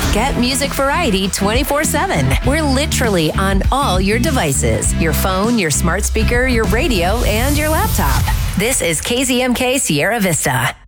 Get music variety 24/7. We're literally on all your devices. Your phone, your smart speaker, your radio, and your laptop. This is KZMK Sierra Vista.